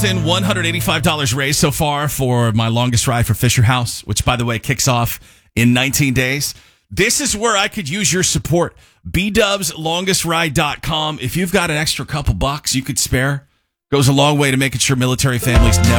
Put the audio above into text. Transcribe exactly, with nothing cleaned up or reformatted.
one hundred eighty-five dollars raised so far for my longest ride for Fisher House, which, by the way, kicks off in nineteen days. This is where I could use your support. b dubs longest ride dot com. If you've got an extra couple bucks you could spare, goes a long way to making sure military families never